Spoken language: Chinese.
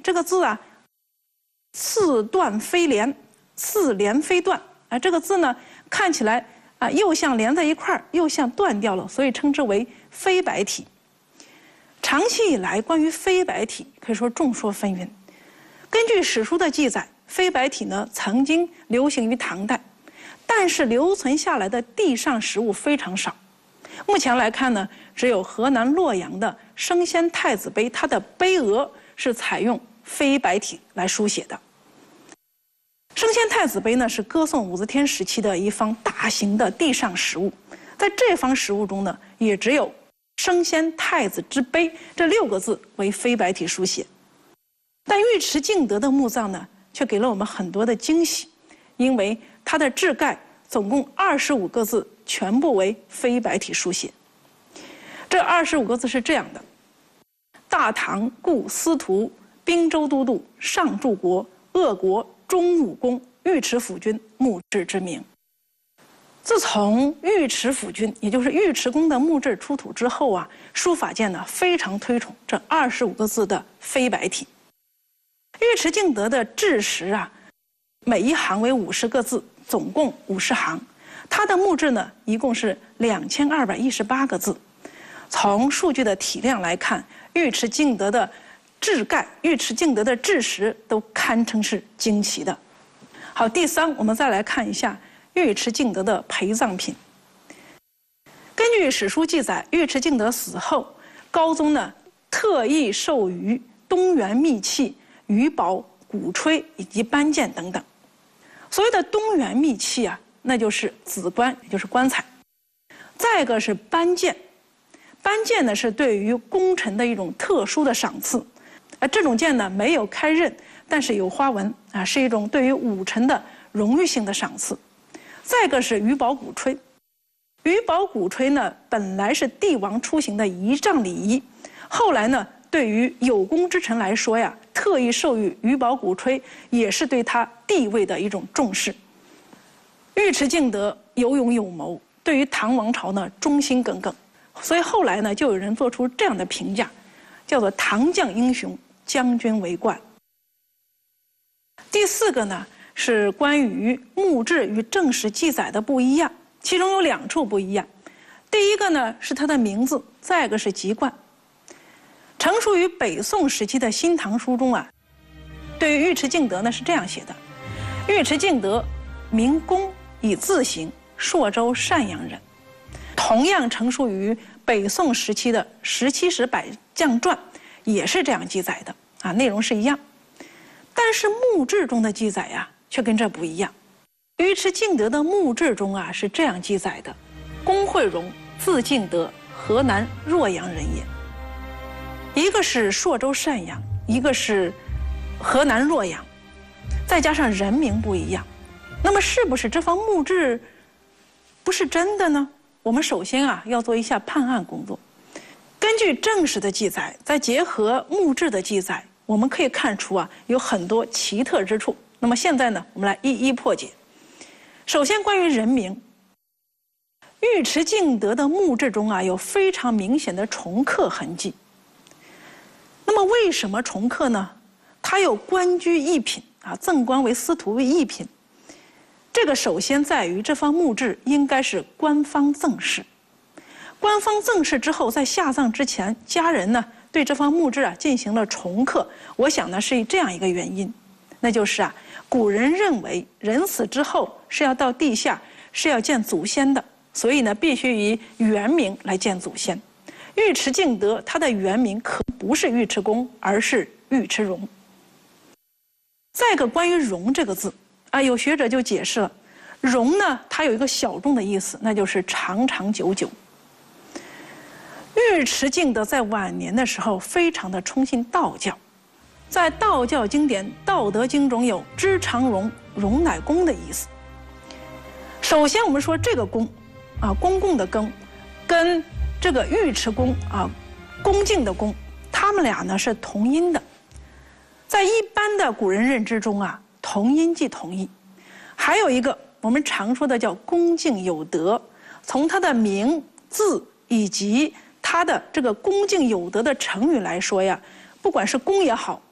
这个字啊，似断非连，似连非断啊，这个字呢看起来啊又像连在一块儿，又像断掉了，所以称之为非白体。长期以来，关于非白体可以说众说纷纭。根据史书的记载，非白体呢曾经流行于唐代，但是留存下来的地上实物非常少。目前来看呢，只有河南洛阳的升仙太子碑，它的碑额是采用非白体来书写的。升仙太子碑呢是歌颂武则天时期的一方大型的地上实物，在这方实物中呢，也只有升仙太子之碑这6个字为非白体书写。但尉迟敬德的墓葬呢，却给了我们很多的惊喜，因为它的志盖总共25个字，全部为非白体书写。这25个字是这样的：大唐故司徒、滨州都督、上柱国、鄂国中武公尉迟辅君墓志之名。自从尉迟辅君，也就是尉迟恭的墓志出土之后啊，书法界呢非常推崇这25个字的非白体。尉迟敬德的志实啊，每一行为50个字，总共50行。他的墓志呢，一共是2218个字。从数据的体量来看，尉迟敬德的志盖、尉迟敬德的志实都堪称是惊奇的。好，第三，我们再来看一下尉迟敬德的陪葬品。根据史书记载，尉迟敬德死后，高宗呢特意授予东原秘器、鱼宝、鼓吹以及班剑等等。所谓的东原秘器啊，那就是紫棺，也就是棺材。再一个是班剑，班剑呢是对于功臣的一种特殊的赏赐，这种剑呢没有开刃，但是有花纹啊，是一种对于武臣的荣誉性的赏赐。再一个是鱼宝鼓吹，鱼宝鼓吹呢本来是帝王出行的仪仗礼仪，后来呢对于有功之臣来说呀，特意授予鱼宝鼓吹，也是对他地位的一种重视。尉迟敬德有勇有谋，对于唐王朝呢忠心耿耿，所以后来呢就有人做出这样的评价，叫做唐将英雄，将军为冠。第四个呢是关于墓志与正史记载的不一样，其中有2处不一样。第一个呢是他的名字，再一个是籍贯。成书于北宋时期的《新唐书》中啊，对于尉迟敬德呢是这样写的：尉迟敬德，名公，以字行，朔州单阳人。同样成书于北宋时期的《17史百将传》也是这样记载的啊，内容是一样。但是墓志中的记载呀，却跟这不一样。尉迟敬德的墓志中啊是这样记载的：公惠荣，字敬德，河南洛阳人也。一个是朔州单阳，一个是河南洛阳，再加上人名不一样，那么是不是这方墓志不是真的呢？我们首先啊要做一下判案工作。根据正史的记载，再结合墓志的记载，我们可以看出啊有很多奇特之处。那么现在呢，我们来一一破解。首先，关于人名，尉迟敬德的墓志中啊有非常明显的重刻痕迹。那么为什么重刻呢？他有官居一品啊，赠官为司徒为一品。这个首先在于这方墓志应该是官方赠事，官方赠事之后，在下葬之前，家人呢对这方墓志啊进行了重刻。我想呢是这样一个原因，那就是啊，古人认为人死之后是要到地下，是要见祖先的，所以呢必须以原名来见祖先。尉迟敬德他的原名可不是尉迟恭，而是尉迟荣。再一个关于荣这个字啊，有学者就解释了，荣呢它有一个小众的意思，那就是长长久久。尉迟敬德在晚年的时候非常的崇信道教，在道教经典《道德经》中有知常荣，荣乃公的意思。首先我们说这个公啊，公共的公，跟这个尉迟恭啊，恭敬的恭，他们俩呢是同音的。在一般的古人认知中啊，同音即同义。还有一个我们常说的叫恭敬有德，从他的名字以及他的这个恭敬有德的成语来说呀，不管是恭也好，